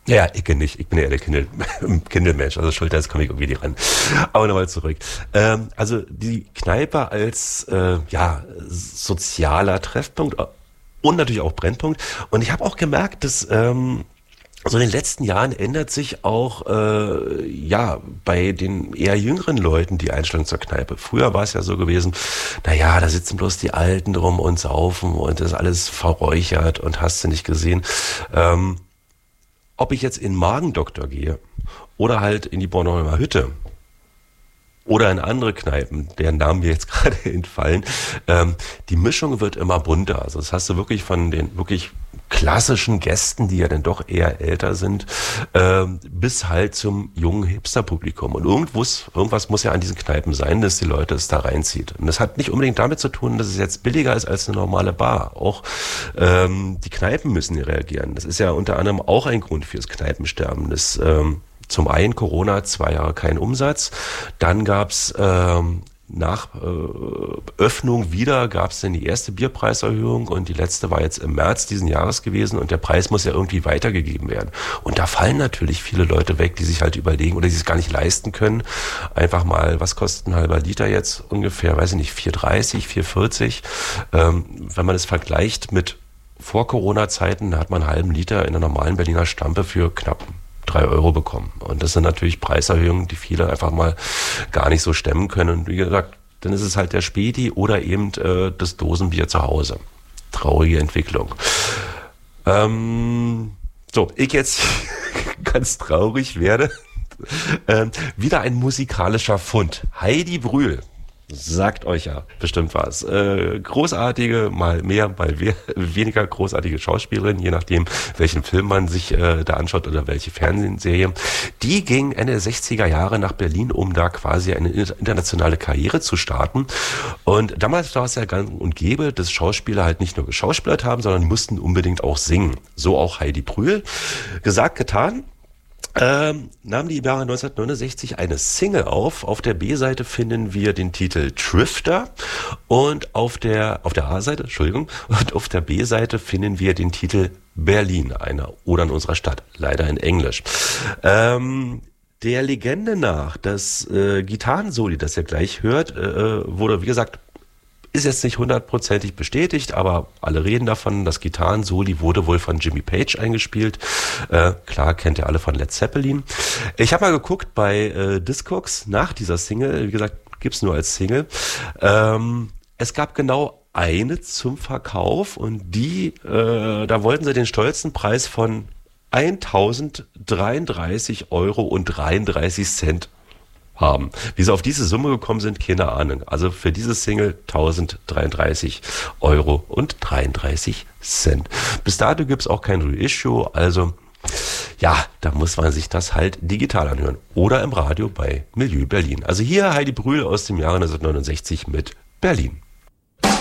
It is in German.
Ja, ich nicht. Ich bin eher der Kindle-Mensch, also Schulter, jetzt komme ich irgendwie nicht ran. Aber nochmal zurück. Also die Kneipe als sozialer Treffpunkt und natürlich auch Brennpunkt. Und ich habe auch gemerkt, dass so in den letzten Jahren ändert sich auch bei den eher jüngeren Leuten die Einstellung zur Kneipe. Früher war es ja so gewesen, naja, da sitzen bloß die Alten drum und saufen und das ist alles verräuchert und hast du nicht gesehen. Ob ich jetzt in Magendoktor gehe oder halt in die Bornholmer Hütte oder in andere Kneipen, deren Namen mir jetzt gerade entfallen, die Mischung wird immer bunter. Also das hast du wirklich von den wirklich klassischen Gästen, die ja dann doch eher älter sind, bis halt zum jungen Hipster-Publikum. Und irgendwas muss ja an diesen Kneipen sein, dass die Leute es da reinzieht. Und das hat nicht unbedingt damit zu tun, dass es jetzt billiger ist als eine normale Bar. Auch die Kneipen müssen reagieren. Das ist ja unter anderem auch ein Grund fürs Kneipensterben. Das zum einen Corona, 2 Jahre kein Umsatz. Dann gab's nach Öffnung wieder gab es dann die erste Bierpreiserhöhung und die letzte war jetzt im März diesen Jahres gewesen und der Preis muss ja irgendwie weitergegeben werden. Und da fallen natürlich viele Leute weg, die sich halt überlegen oder die es gar nicht leisten können. Einfach mal, was kostet ein halber Liter jetzt ungefähr, weiß ich nicht, 4,30, 4,40. Wenn man es vergleicht mit Vor-Corona-Zeiten, hat man einen halben Liter in einer normalen Berliner Stampe für knapp 3 Euro bekommen. Und das sind natürlich Preiserhöhungen, die viele einfach mal gar nicht so stemmen können. Und wie gesagt, dann ist es halt der Späti oder eben das Dosenbier zu Hause. Traurige Entwicklung. Ich jetzt ganz traurig werde. Wieder ein musikalischer Fund. Heidi Brühl. Sagt euch ja bestimmt was. Großartige, mal mehr, mal weniger großartige Schauspielerin, je nachdem, welchen Film man sich da anschaut oder welche Fernsehserie. Die ging Ende der 60er Jahre nach Berlin, um da quasi eine internationale Karriere zu starten. Und damals war es ja gang und gäbe, dass Schauspieler halt nicht nur geschauspielert haben, sondern die mussten unbedingt auch singen. So auch Heidi Brühl. Gesagt, getan. Nahm die im Jahre 1969 eine Single auf. Auf der B-Seite finden wir den Titel Drifter und auf der A-Seite, und auf der B-Seite finden wir den Titel Berlin, einer Ode an unserer Stadt, leider in Englisch. Der Legende nach, das Gitarrensoli, das ihr gleich hört, wurde, wie gesagt, ist jetzt nicht 100%ig bestätigt, aber alle reden davon. Das Gitarrensoli wurde wohl von Jimmy Page eingespielt. Klar, kennt ihr alle von Led Zeppelin. Ich habe mal geguckt bei Discogs nach dieser Single. Wie gesagt, gibt's nur als Single. Es gab genau eine zum Verkauf und da wollten sie den stolzen Preis von 1.033,33 € haben. Wie sie auf diese Summe gekommen sind, keine Ahnung. Also für diese Single 1.033,33 €. Bis dato gibt's auch kein Reissue, also ja, da muss man sich das halt digital anhören. Oder im Radio bei Milieu Berlin. Also hier Heidi Brühl aus dem Jahre 1969 mit Berlin.